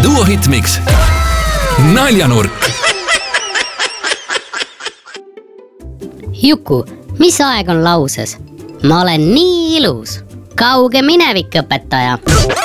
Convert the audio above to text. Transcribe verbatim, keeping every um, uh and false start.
Duo Hitmix naljanurk. Juku, mis aeg on lauses? Ma olen nii ilus. Kauge minevik, õpetaja.